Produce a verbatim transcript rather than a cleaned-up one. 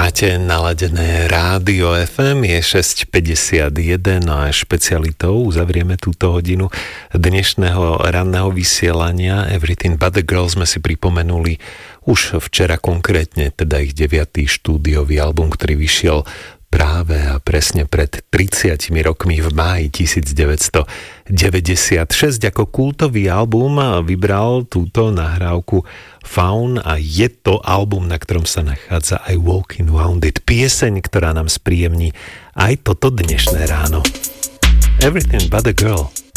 Máte naladené rádio ef em, je šesť päťdesiatjeden a špecialitou uzavrieme túto hodinu dnešného ranného vysielania Everything But The Girl sme si pripomenuli už včera konkrétne, teda ich deviatý štúdiový album, ktorý vyšiel práve a presne pred tridsiatimi rokmi v máji devätnásťstodeväťdesiatšesť. Ako kultový album vybral túto nahrávku Faun a je to album, na ktorom sa nachádza aj Walking Wounded, pieseň, ktorá nám spríjemní aj toto dnešné ráno. Everything But A Girl.